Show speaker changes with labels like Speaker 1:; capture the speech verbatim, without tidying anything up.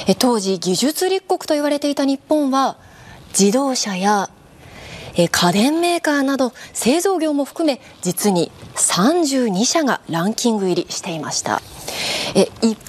Speaker 1: 当時技術立国と言われていた日本は自動車や家電メーカーなど製造業も含め実にさんじゅうにしゃがランキング入りしていました。一